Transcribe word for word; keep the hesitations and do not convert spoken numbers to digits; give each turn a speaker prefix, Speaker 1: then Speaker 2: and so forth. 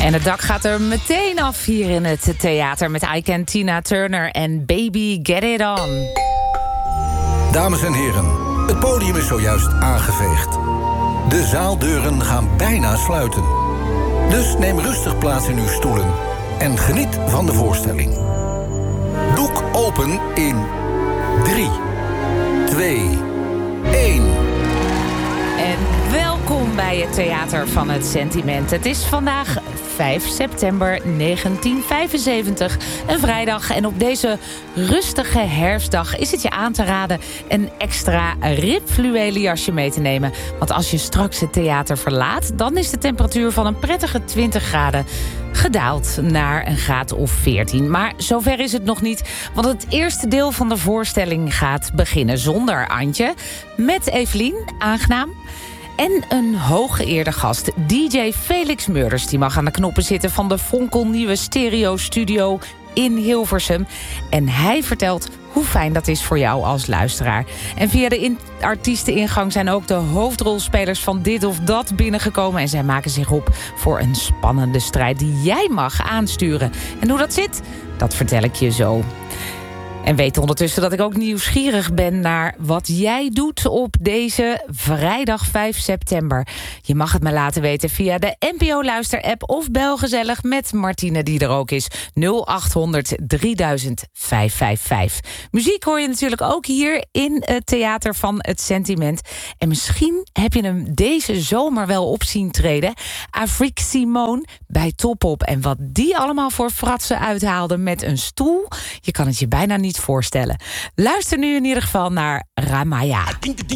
Speaker 1: En het dak gaat er meteen af hier in het theater met I Can Tina Turner en Baby Get It On.
Speaker 2: Dames en heren, het podium is zojuist aangeveegd. De zaaldeuren gaan bijna sluiten. Dus neem rustig plaats in uw stoelen en geniet van de voorstelling. Doek open in drie, twee, één.
Speaker 1: En welkom bij het Theater van het Sentiment. Het is vandaag vijf september negentien vijfenzeventig, een vrijdag. En op deze rustige herfstdag is het je aan te raden een extra ribfluwelen jasje mee te nemen. Want als je straks het theater verlaat, dan is de temperatuur van een prettige twintig graden gedaald naar een graad of veertien. Maar zover is het nog niet, want het eerste deel van de voorstelling gaat beginnen zonder Antje, met Evelien, aangenaam. En een hooggeëerde gast, D J Felix Murders. Die mag aan de knoppen zitten van de fonkelnieuwe Stereo Studio in Hilversum. En hij vertelt hoe fijn dat is voor jou als luisteraar. En via de in- artiesteningang zijn ook de hoofdrolspelers van Dit of Dat binnengekomen. En zij maken zich op voor een spannende strijd die jij mag aansturen. En hoe dat zit, dat vertel ik je zo. En weet ondertussen dat ik ook nieuwsgierig ben naar wat jij doet op deze vrijdag vijf september. Je mag het me laten weten via de N P O-luister-app of bel gezellig met Martine, die er ook is. nul acht honderd drieduizend vijfhonderdvijfenvijftig. Muziek hoor je natuurlijk ook hier in het Theater van het Sentiment. En misschien heb je hem deze zomer wel op zien treden. Afrique Simone bij Topop. En wat die allemaal voor fratsen uithaalde met een stoel, je kan het je bijna niet voorstellen. Luister nu in ieder geval naar Ramaya.